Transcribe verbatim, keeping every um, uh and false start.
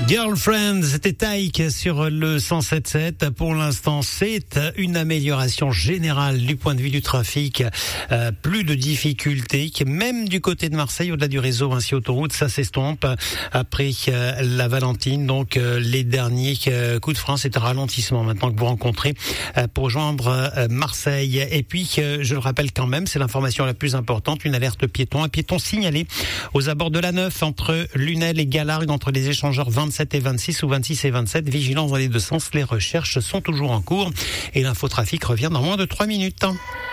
Girlfriend, c'était Taïk sur le cent sept sept. Pour l'instant, c'est une amélioration générale du point de vue du trafic. Euh, plus de difficultés, même du côté de Marseille, au-delà du réseau ainsi autoroute, ça s'estompe. Après euh, la Valentine, donc euh, les derniers euh, coups de frein, c'est un ralentissement maintenant que vous rencontrez euh, pour joindre euh, Marseille. Et puis, euh, je le rappelle quand même, c'est l'information la plus importante, une alerte piéton, un piéton signalé aux abords de la neuf entre Lunel et Galargues, entre les échangeurs vingt-sept et vingt-six ou vingt-six et vingt-sept. Vigilance dans les deux sens. Les recherches sont toujours en cours et l'infotrafic revient dans moins de trois minutes.